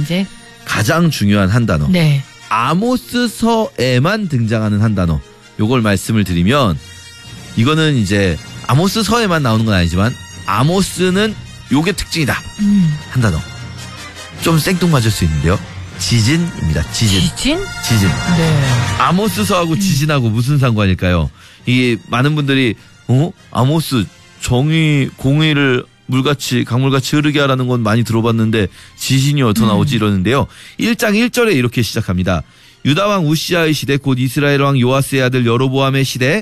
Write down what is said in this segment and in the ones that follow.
이제 가장 중요한 한 단어. 네. 아모스서에만 등장하는 한 단어. 요걸 말씀을 드리면 이거는 이제 아모스서에만 나오는 건 아니지만 아모스는 요게 특징이다. 한 단어. 좀 생뚱맞을 수 있는데요. 지진입니다. 지진. 지진? 지진. 네. 아모스서하고 지진하고 무슨 상관일까요? 이게 많은 분들이 아모스 정의 공의를 물같이 강물같이 흐르게 하라는 건 많이 들어봤는데 지진이 어디서 나오지 이러는데요. 1장 1절에 이렇게 시작합니다. 유다왕 우시아의 시대 곧 이스라엘 왕 요아스의 아들 여로보암의 시대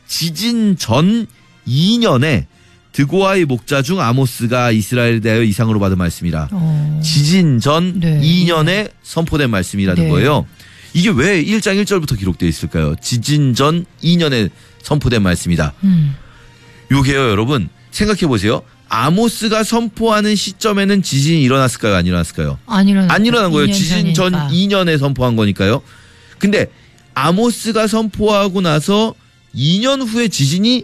지진 전 2년에 드고아의 목자 중 아모스가 이스라엘에 대하여 이상으로 받은 말씀이라. 지진 전 네. 2년에 선포된 말씀이라는 네. 거예요. 이게 왜 1장 1절부터 기록되어 있을까요? 지진 전 2년에 선포된 말씀이다. 요게요 여러분 생각해 보세요. 아모스가 선포하는 시점에는 지진이 일어났을까요? 안 일어났을까요? 안 일어난 거예요. 지진 전 전이니까. 2년에 선포한 거니까요. 근데 아모스가 선포하고 나서 2년 후에 지진이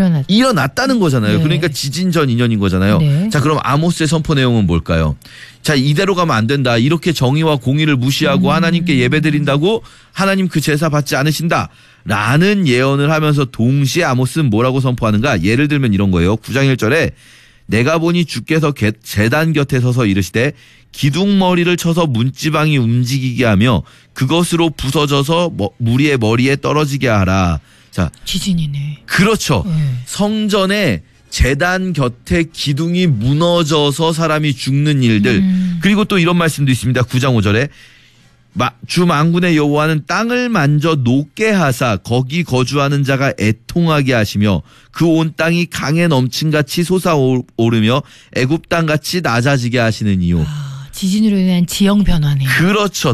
일어났다는 거잖아요. 네. 그러니까 지진 전 2년인 거잖아요. 네. 자, 그럼 아모스의 선포 내용은 뭘까요? 자, 이대로 가면 안 된다. 이렇게 정의와 공의를 무시하고 하나님께 예배드린다고 하나님 그 제사 받지 않으신다. 라는 예언을 하면서 동시에 아모스는 뭐라고 선포하는가? 예를 들면 이런 거예요. 9장 1절에 내가 보니 주께서 제단 곁에 서서 이르시되 기둥머리를 쳐서 문지방이 움직이게 하며 그것으로 부서져서 무리의 머리에 떨어지게 하라. 자, 지진이네. 그렇죠. 네. 성전에 제단 곁에 기둥이 무너져서 사람이 죽는 일들. 그리고 또 이런 말씀도 있습니다. 9장 5절에 주 만군의 여호와는 땅을 만져 녹게 하사 거기 거주하는 자가 애통하게 하시며 그 온 땅이 강에 넘친같이 솟아오르며 애굽 땅같이 낮아지게 하시는 이유. 지진으로 인한 지형 변화네요. 그렇죠.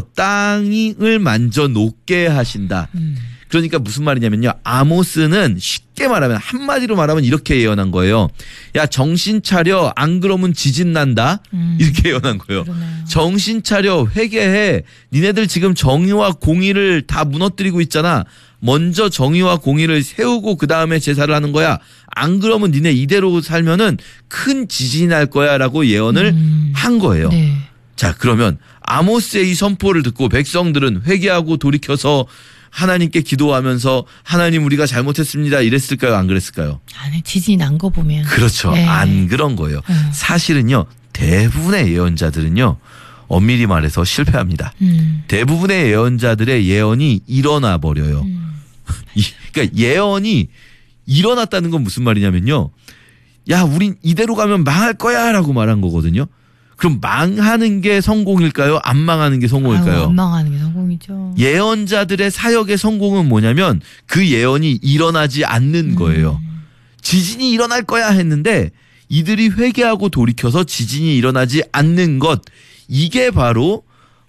땅을 만져 녹게 하신다. 그러니까 무슨 말이냐면요. 아모스는 쉽게 말하면 한마디로 말하면 이렇게 예언한 거예요. 야 정신 차려 안 그러면 지진 난다. 이렇게 예언한 거예요. 그러네요. 정신 차려 회개해. 니네들 지금 정의와 공의를 다 무너뜨리고 있잖아. 먼저 정의와 공의를 세우고 그 다음에 제사를 하는 거야. 안 그러면 니네 이대로 살면은 큰 지진이 날 거야 라고 예언을 한 거예요. 네. 자 그러면 아모스의 이 선포를 듣고 백성들은 회개하고 돌이켜서 하나님께 기도하면서 하나님 우리가 잘못했습니다 이랬을까요? 안 그랬을까요? 안에 지진이 난 거 보면. 그렇죠. 네. 안 그런 거예요. 사실은요. 대부분의 예언자들은요. 엄밀히 말해서 실패합니다. 대부분의 예언자들의 예언이 일어나 버려요. 그러니까 예언이 일어났다는 건 무슨 말이냐면요. 야 우린 이대로 가면 망할 거야 라고 말한 거거든요. 그럼 망하는 게 성공일까요? 안 망하는 게 성공일까요? 안 망하는 게 성공이죠. 예언자들의 사역의 성공은 뭐냐면 그 예언이 일어나지 않는 거예요. 지진이 일어날 거야 했는데 이들이 회개하고 돌이켜서 지진이 일어나지 않는 것. 이게 바로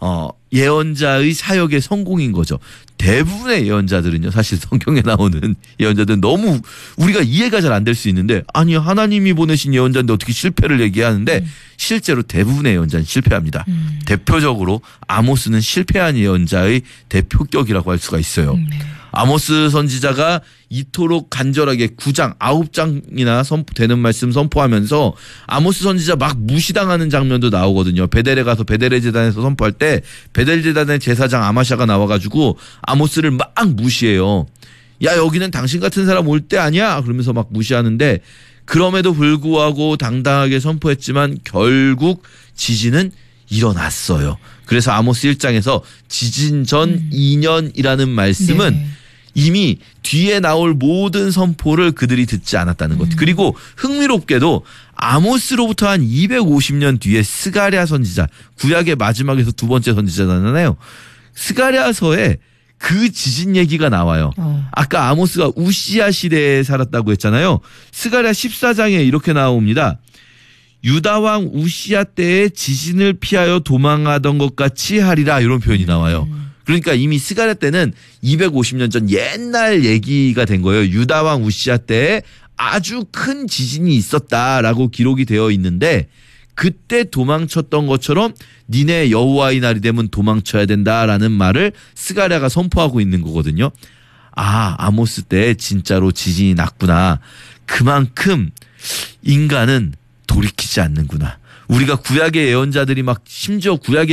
예언자의 사역의 성공인 거죠. 대부분의 예언자들은요. 사실 성경에 나오는 예언자들은 너무 우리가 이해가 잘 안 될 수 있는데 아니 하나님이 보내신 예언자인데 어떻게 실패를 얘기하는데 실제로 대부분의 예언자는 실패합니다. 대표적으로 아모스는 실패한 예언자의 대표격이라고 할 수가 있어요. 네. 아모스 선지자가 이토록 간절하게 9장 9장이나 되는 말씀 선포하면서 아모스 선지자 막 무시당하는 장면도 나오거든요. 베델에 가서 베델의 제단에서 선포할 때 베델 제단의 제사장 아마샤가 나와가지고 아모스를 막 무시해요. 야 여기는 당신 같은 사람 올 때 아니야? 그러면서 막 무시하는데 그럼에도 불구하고 당당하게 선포했지만 결국 지진은 일어났어요. 그래서 아모스 1장에서 지진 전 2년이라는 말씀은 네. 이미 뒤에 나올 모든 선포를 그들이 듣지 않았다는 것. 그리고 흥미롭게도 아모스로부터 한 250년 뒤에 스가랴 선지자, 구약의 마지막에서 두 번째 선지자잖아요. 스가랴서에 그 지진 얘기가 나와요. 아까 아모스가 우시아 시대에 살았다고 했잖아요. 스가랴 14장에 이렇게 나옵니다. 유다 왕 우시아 때에 지진을 피하여 도망하던 것 같이 하리라 이런 표현이 나와요. 그러니까 이미 스가랴 때는 250년 전 옛날 얘기가 된 거예요. 유다 왕 우시아 때에 아주 큰 지진이 있었다라고 기록이 되어 있는데 그때 도망쳤던 것처럼 니네 여호와의 날이 되면 도망쳐야 된다라는 말을 스가랴가 선포하고 있는 거거든요. 아, 아모스 때 진짜로 지진이 났구나. 그만큼 인간은 돌이키지 않는구나. 우리가 구약의 예언자들이 막 심지어 구약의